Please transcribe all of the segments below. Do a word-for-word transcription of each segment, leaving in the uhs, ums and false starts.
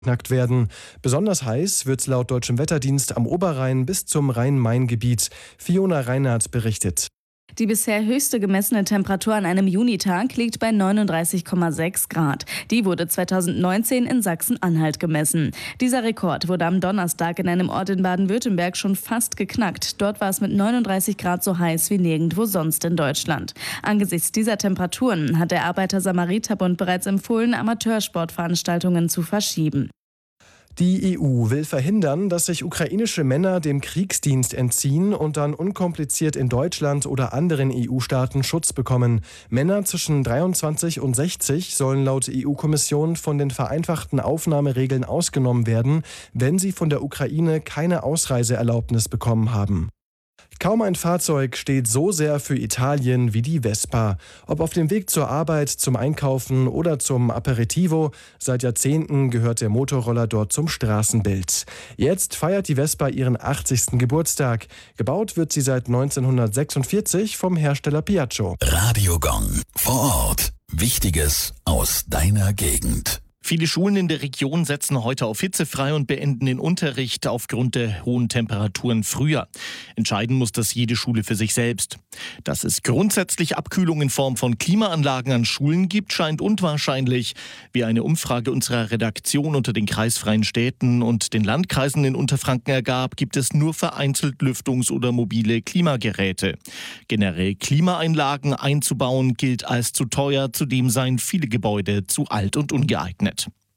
geknackt werden. Besonders heiß wird es laut Deutschem Wetterdienst am Oberrhein bis zum Rhein-Main-Gebiet. Fiona Reinhardt berichtet. Die bisher höchste gemessene Temperatur an einem Junitag liegt bei neununddreißig Komma sechs Grad. Die wurde zweitausendneunzehn in Sachsen-Anhalt gemessen. Dieser Rekord wurde am Donnerstag in einem Ort in Baden-Württemberg schon fast geknackt. Dort war es mit neununddreißig Grad so heiß wie nirgendwo sonst in Deutschland. Angesichts dieser Temperaturen hat der Arbeiter-Samariter-Bund bereits empfohlen, Amateursportveranstaltungen zu verschieben. Die E U will verhindern, dass sich ukrainische Männer dem Kriegsdienst entziehen und dann unkompliziert in Deutschland oder anderen E U-Staaten Schutz bekommen. Männer zwischen dreiundzwanzig und sechzig sollen laut E U-Kommission von den vereinfachten Aufnahmeregeln ausgenommen werden, wenn sie von der Ukraine keine Ausreiseerlaubnis bekommen haben. Kaum ein Fahrzeug steht so sehr für Italien wie die Vespa. Ob auf dem Weg zur Arbeit, zum Einkaufen oder zum Aperitivo, seit Jahrzehnten gehört der Motorroller dort zum Straßenbild. Jetzt feiert die Vespa ihren achtzigsten Geburtstag. Gebaut wird sie seit neunzehnhundertsechsundvierzig vom Hersteller Piaggio. Radio Gong. Vor Ort. Wichtiges aus deiner Gegend. Viele Schulen in der Region setzen heute auf hitzefrei und beenden den Unterricht aufgrund der hohen Temperaturen früher. Entscheiden muss das jede Schule für sich selbst. Dass es grundsätzlich Abkühlung in Form von Klimaanlagen an Schulen gibt, scheint unwahrscheinlich. Wie eine Umfrage unserer Redaktion unter den kreisfreien Städten und den Landkreisen in Unterfranken ergab, gibt es nur vereinzelt Lüftungs- oder mobile Klimageräte. Generell Klimaanlagen einzubauen gilt als zu teuer, zudem seien viele Gebäude zu alt und ungeeignet.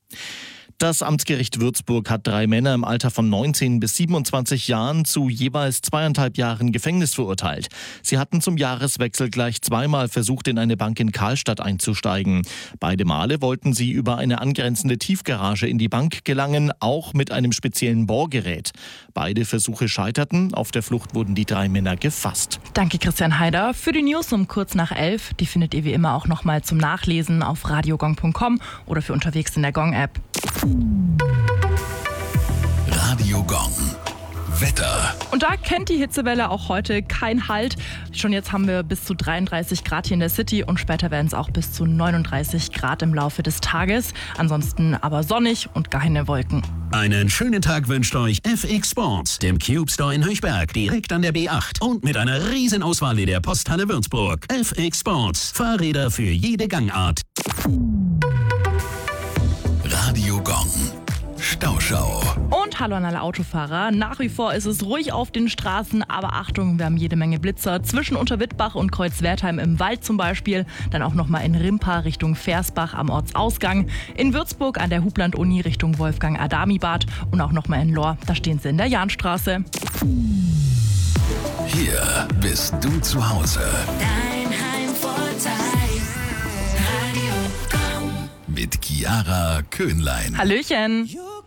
Das Amtsgericht Würzburg hat drei Männer im Alter von neunzehn bis siebenundzwanzig Jahren zu jeweils zweieinhalb Jahren Gefängnis verurteilt. Sie hatten zum Jahreswechsel gleich zweimal versucht, in eine Bank in Karlstadt einzusteigen. Beide Male wollten sie über eine angrenzende Tiefgarage in die Bank gelangen, auch mit einem speziellen Bohrgerät. Beide Versuche scheiterten. Auf der Flucht wurden die drei Männer gefasst. Danke, Christian Heider. Für die News um kurz nach elf. Die findet ihr wie immer auch nochmal zum Nachlesen auf radiogong punkt com oder für unterwegs in der Gong-App. Radio Gong. Wetter. Und da kennt die Hitzewelle auch heute keinen Halt. Schon jetzt haben wir bis zu dreiunddreißig Grad hier in der City und später werden es auch bis zu neununddreißig Grad im Laufe des Tages. Ansonsten aber sonnig und keine Wolken. Einen schönen Tag wünscht euch F X Sports, dem Cube Store in Höchberg, direkt an der B acht und mit einer riesen Auswahl in der Posthalle Würzburg. F X Sports, Fahrräder für jede Gangart. Radio Gong. Stauschau. Und hallo an alle Autofahrer. Nach wie vor ist es ruhig auf den Straßen, aber Achtung, wir haben jede Menge Blitzer. Zwischen Unterwittbach und Kreuzwertheim im Wald zum Beispiel. Dann auch nochmal in Rimpa Richtung Versbach am Ortsausgang. In Würzburg an der Hubland-Uni Richtung Wolfgang-Adami-Bad. Und auch nochmal in Lohr, da stehen sie in der Jahnstraße. Hier bist du zu Hause. Dein Heimvorteil. Radio Gong. Mit Chiara Köhnlein. Hallöchen.